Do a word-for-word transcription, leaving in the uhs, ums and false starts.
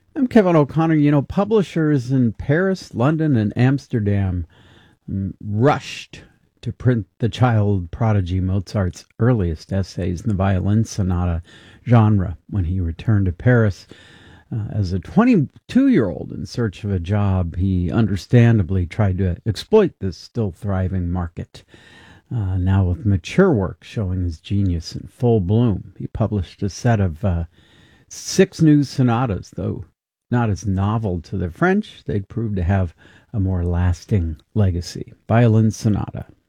I'm Kevin O'Connor. You know, publishers in Paris, London, and Amsterdam mm, rushed to print the child prodigy Mozart's earliest essays in the violin sonata genre when he returned to Paris. Uh, as a twenty-two year old in search of a job, he understandably tried to exploit this still thriving market. Uh, now, with mature work showing his genius in full bloom, he published a set of uh, six new sonatas, though not as novel to the French, they'd prove to have a more lasting legacy. Violin Sonata.